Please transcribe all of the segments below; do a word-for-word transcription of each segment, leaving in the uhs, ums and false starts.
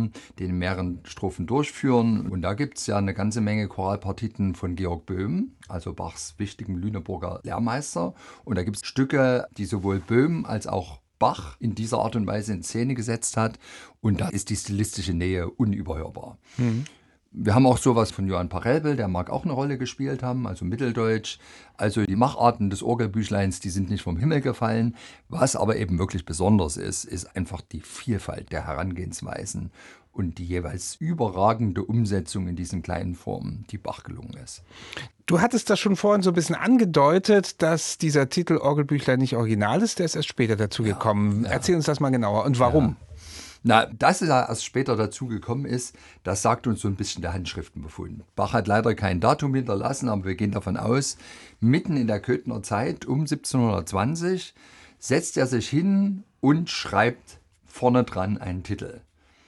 haben, den in mehreren Strophen durchführen. Und da gibt es ja eine ganze Menge Choralpartiten von Georg Böhm, also Bachs wichtigem Lüneburger Lehrmeister. Und da gibt es Stücke, die sowohl Böhm als auch Bach in dieser Art und Weise in Szene gesetzt hat. Und da ist die stilistische Nähe unüberhörbar. Mhm. Wir haben auch sowas von Johann Parelbel, der mag auch eine Rolle gespielt haben, also Mitteldeutsch. Also die Macharten des Orgelbüchleins, die sind nicht vom Himmel gefallen. Was aber eben wirklich besonders ist, ist einfach die Vielfalt der Herangehensweisen und die jeweils überragende Umsetzung in diesen kleinen Formen, die Bach gelungen ist. Du hattest das schon vorhin so ein bisschen angedeutet, dass dieser Titel Orgelbüchlein nicht original ist, der ist erst später dazu gekommen. Ja, ja. Erzähl uns das mal genauer und warum? Ja. Na, dass es erst später dazu gekommen ist, das sagt uns so ein bisschen der Handschriftenbefund. Bach hat leider kein Datum hinterlassen, aber wir gehen davon aus, mitten in der Köthener Zeit um siebzehnhundertzwanzig setzt er sich hin und schreibt vorne dran einen Titel.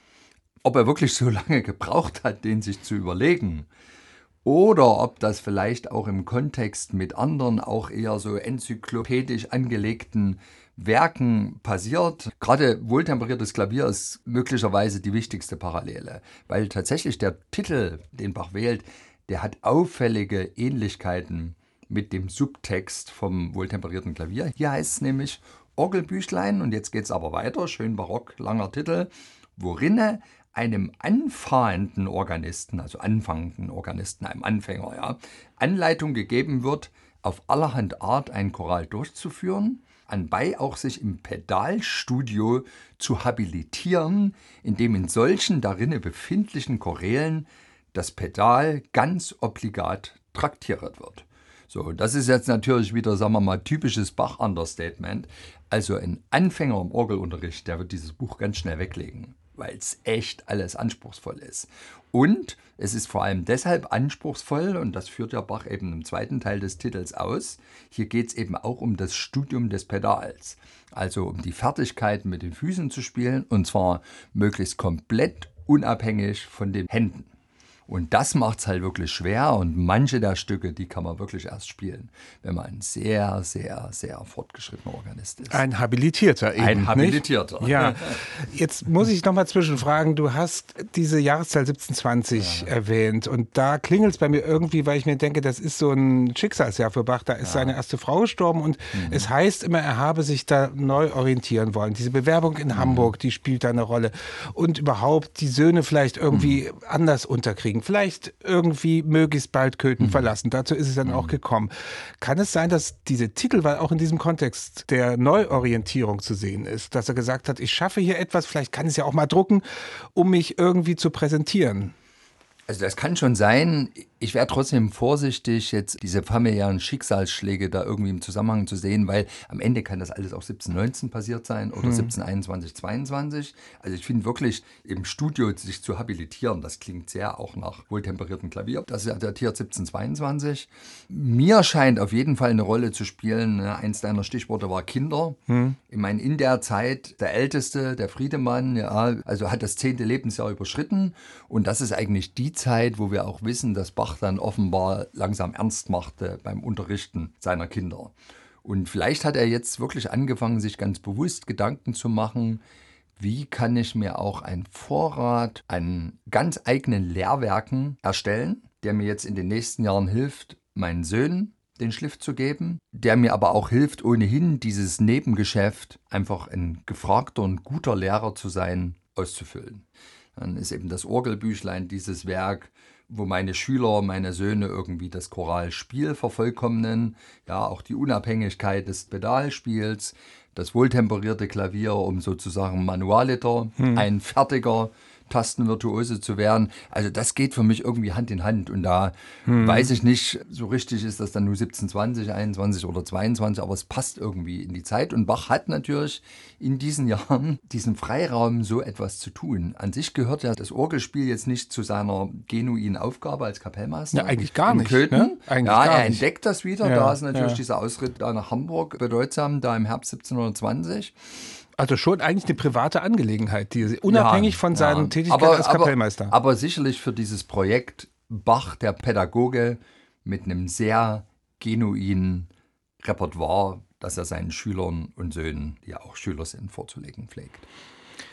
Ob er wirklich so lange gebraucht hat, den sich zu überlegen, oder ob das vielleicht auch im Kontext mit anderen, auch eher so enzyklopädisch angelegten Werken passiert. Gerade wohltemperiertes Klavier ist möglicherweise die wichtigste Parallele, weil tatsächlich der Titel, den Bach wählt, der hat auffällige Ähnlichkeiten mit dem Subtext vom wohltemperierten Klavier. Hier heißt es nämlich Orgelbüchlein, und jetzt geht es aber weiter, schön barock, langer Titel, worinne einem anfahrenden Organisten, also anfangenden Organisten, einem Anfänger, ja, Anleitung gegeben wird, auf allerhand Art ein Choral durchzuführen, anbei auch sich im Pedalstudio zu habilitieren, indem in solchen darinne befindlichen Chorälen das Pedal ganz obligat traktiert wird. So, das ist jetzt natürlich wieder, sagen wir mal, typisches Bach-Understatement. Also ein Anfänger im Orgelunterricht, der wird dieses Buch ganz schnell weglegen, weil es echt alles anspruchsvoll ist. Und es ist vor allem deshalb anspruchsvoll, und das führt ja Bach eben im zweiten Teil des Titels aus, hier geht es eben auch um das Studium des Pedals, also um die Fertigkeit mit den Füßen zu spielen, und zwar möglichst komplett unabhängig von den Händen. Und das macht es halt wirklich schwer, und manche der Stücke, die kann man wirklich erst spielen, wenn man ein sehr, sehr, sehr fortgeschrittener Organist ist. Ein Habilitierter eben, Ein Habilitierter. Nicht? Ja. Jetzt muss ich noch mal zwischenfragen, du hast diese Jahreszahl siebzehnhundertzwanzig ja. erwähnt, und da klingelt es bei mir irgendwie, weil ich mir denke, das ist so ein Schicksalsjahr für Bach. Da ist ja. seine erste Frau gestorben, und mhm. es heißt immer, er habe sich da neu orientieren wollen. Diese Bewerbung in mhm. Hamburg, die spielt da eine Rolle. Und überhaupt die Söhne vielleicht irgendwie mhm. anders unterkriegen. Vielleicht irgendwie möglichst bald Köthen mhm. verlassen. Dazu ist es dann mhm. auch gekommen. Kann es sein, dass diese Titel, weil auch in diesem Kontext der Neuorientierung zu sehen ist, dass er gesagt hat, ich schaffe hier etwas, vielleicht kann ich es ja auch mal drucken, um mich irgendwie zu präsentieren? Also das kann schon sein. Ich wäre trotzdem vorsichtig, jetzt diese familiären Schicksalsschläge da irgendwie im Zusammenhang zu sehen, weil am Ende kann das alles auch siebzehnhundertneunzehn passiert sein oder hm. siebzehnhunderteinundzwanzig, zweiundzwanzig. Also ich finde wirklich, im Studio sich zu habilitieren, das klingt sehr auch nach wohltemperiertem Klavier. Das ist datiert siebzehnhundertzweiundzwanzig. Mir scheint auf jeden Fall eine Rolle zu spielen. Eins deiner Stichworte war Kinder. Hm. Ich meine, in der Zeit der Älteste, der Friedemann, ja, also hat das zehnte Lebensjahr überschritten, und das ist eigentlich die Zeit, wo wir auch wissen, dass Bach dann offenbar langsam ernst machte beim Unterrichten seiner Kinder. Und vielleicht hat er jetzt wirklich angefangen, sich ganz bewusst Gedanken zu machen, wie kann ich mir auch einen Vorrat an ganz eigenen Lehrwerken erstellen, der mir jetzt in den nächsten Jahren hilft, meinen Söhnen den Schliff zu geben, der mir aber auch hilft, ohnehin dieses Nebengeschäft, einfach ein gefragter und guter Lehrer zu sein, auszufüllen. Dann ist eben das Orgelbüchlein dieses Werk, wo meine Schüler, meine Söhne irgendwie das Choralspiel vervollkommnen, ja, auch die Unabhängigkeit des Pedalspiels, das wohltemperierte Klavier, um sozusagen Manualiter, hm. ein fertiger Tastenvirtuose zu werden. Also das geht für mich irgendwie Hand in Hand, und da hm. weiß ich nicht, so richtig ist das dann nur siebzehnhundertzwanzig, einundzwanzig oder zweiundzwanzig, aber es passt irgendwie in die Zeit, und Bach hat natürlich in diesen Jahren diesen Freiraum, so etwas zu tun. An sich gehört ja das Orgelspiel jetzt nicht zu seiner genuinen Aufgabe als Kapellmeister. Ja, eigentlich gar nicht. Köthen. Ne? Eigentlich ja, gar er nicht. entdeckt das wieder, ja, da ist natürlich ja. dieser Ausritt da nach Hamburg bedeutsam, da im Herbst siebzehnhundertzwanzig. Also schon eigentlich eine private Angelegenheit, die unabhängig ja, von seinen ja. Tätigkeiten aber, als Kapellmeister. Aber, aber sicherlich für dieses Projekt Bach, der Pädagoge, mit einem sehr genuinen Repertoire, das er seinen Schülern und Söhnen, die ja auch Schüler sind, vorzulegen pflegt.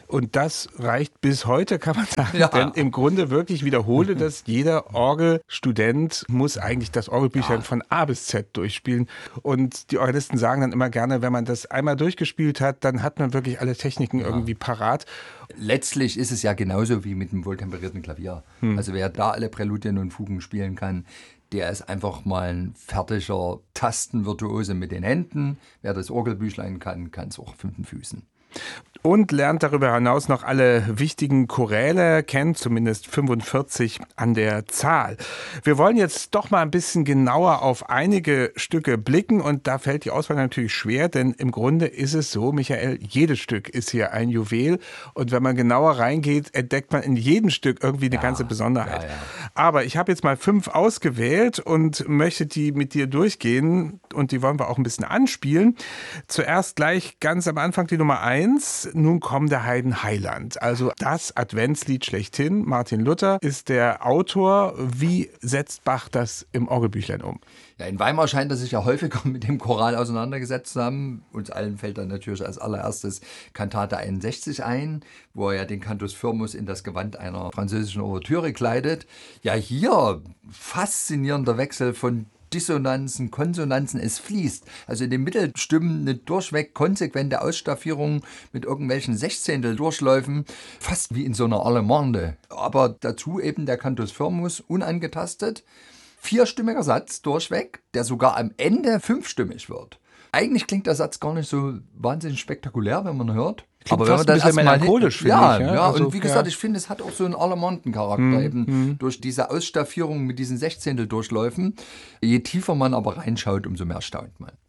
Und das reicht bis heute, kann man sagen. Ja. Denn im Grunde wirklich wiederhole das, jeder Orgelstudent muss eigentlich das Orgelbüchlein ja. von A bis Z durchspielen. Und die Organisten sagen dann immer gerne, wenn man das einmal durchgespielt hat, dann hat man wirklich alle Techniken ja. irgendwie parat. Letztlich ist es ja genauso wie mit einem wohltemperierten Klavier. Hm. Also wer da alle Präludien und Fugen spielen kann, der ist einfach mal ein fertiger Tastenvirtuose mit den Händen. Wer das Orgelbüchlein kann, kann es auch auf den Füßen. Und lernt darüber hinaus noch alle wichtigen Choräle, kennt zumindest fünfundvierzig an der Zahl. Wir wollen jetzt doch mal ein bisschen genauer auf einige Stücke blicken und da fällt die Auswahl natürlich schwer, denn im Grunde ist es so, Michael, jedes Stück ist hier ein Juwel und wenn man genauer reingeht, entdeckt man in jedem Stück irgendwie eine ja, ganze Besonderheit. Ja, ja. Aber ich habe jetzt mal fünf ausgewählt und möchte die mit dir durchgehen und die wollen wir auch ein bisschen anspielen. Zuerst gleich ganz am Anfang die Nummer eins. Nun kommt der Heiden Heiland, also das Adventslied schlechthin. Martin Luther ist der Autor. Wie setzt Bach das im Orgelbüchlein um? Ja, in Weimar scheint er sich ja häufiger mit dem Choral auseinandergesetzt zu haben. Uns allen fällt dann natürlich als allererstes Kantate einundsechzig ein, wo er ja den Cantus firmus in das Gewand einer französischen Ouvertüre kleidet. Ja, hier faszinierender Wechsel von Dissonanzen, Konsonanzen, es fließt. Also in den Mittelstimmen eine durchweg konsequente Ausstaffierung mit irgendwelchen Sechzehntel-Durchläufen, fast wie in so einer Allemande. Aber dazu eben der Cantus firmus, unangetastet. Vierstimmiger Satz durchweg, der sogar am Ende fünfstimmig wird. Eigentlich klingt der Satz gar nicht so wahnsinnig spektakulär, wenn man hört. Aber wenn man das erstmal melancholisch findet. Ja, ich, ja, ja. Also, und wie gesagt, ja. ich finde, es hat auch so einen Alamanten-Charakter, hm, eben hm. durch diese Ausstaffierung mit diesen Sechzehntel-Durchläufen. Je tiefer man aber reinschaut, umso mehr staunt man.